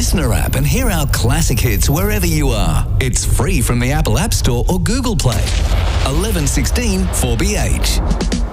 Listener app and hear our classic hits wherever you are. It's free from the Apple App Store or Google Play. 1116 4BH.